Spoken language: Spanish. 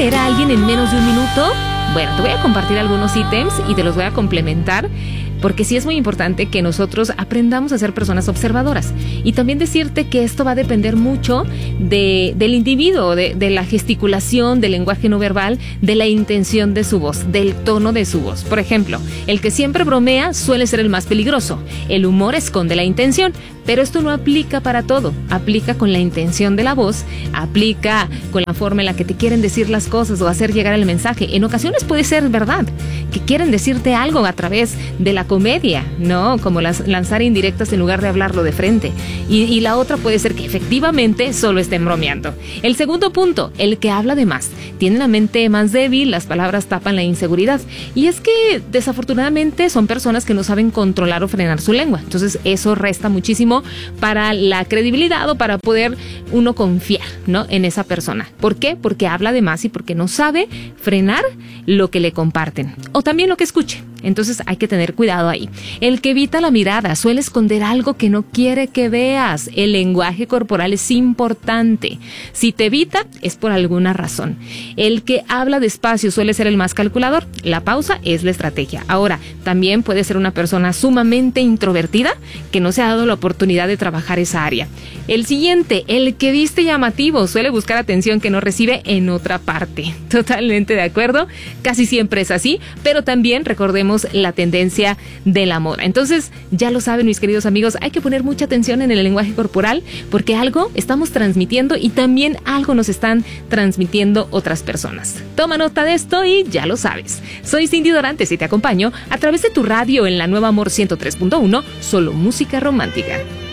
leer a alguien en menos de un minuto? Bueno, te voy a compartir algunos ítems y te los voy a complementar, porque sí es muy importante que nosotros aprendamos a ser personas observadoras. Y también decirte que esto va a depender mucho del individuo, de la gesticulación, del lenguaje no verbal, de la intención de su voz, del tono de su voz. Por ejemplo, el que siempre bromea suele ser el más peligroso. El humor esconde la intención, pero esto no aplica para todo. Aplica con la intención de la voz, aplica con la forma en la que te quieren decir las cosas o hacer llegar el mensaje. En ocasiones puede ser verdad, que quieren decirte algo a través de la comedia, ¿no? Como lanzar indirectas en lugar de hablarlo de frente. Y la otra puede ser que efectivamente solo estén bromeando. El segundo punto, el que habla de más. Tiene la mente más débil, las palabras tapan la inseguridad. Y es que desafortunadamente son personas que no saben controlar o frenar su lengua. Entonces eso resta muchísimo para la credibilidad o para poder uno confiar, ¿no?, en esa persona. ¿Por qué? Porque habla de más y porque no sabe frenar lo que le comparten o también lo que escuche. Entonces hay que tener cuidado ahí. El que evita la mirada suele esconder algo que no quiere que veas. El lenguaje corporal es importante. Si te evita, es por alguna razón. El que habla despacio suele ser el más calculador. La pausa es la estrategia. Ahora, también puede ser una persona sumamente introvertida que no se ha dado la oportunidad de trabajar esa área. El siguiente, el que viste llamativo, suele buscar atención que no recibe en otra parte. Totalmente de acuerdo. Casi siempre es así, pero también recordemos la tendencia de la moda. Entonces, ya lo saben, mis queridos amigos, hay que poner mucha atención en el lenguaje corporal porque algo estamos transmitiendo y también algo nos están transmitiendo otras personas. Toma nota de esto y ya lo sabes. Soy Cindy Dorantes y te acompaño a través de tu radio en la Nueva Amor 103.1, solo música romántica.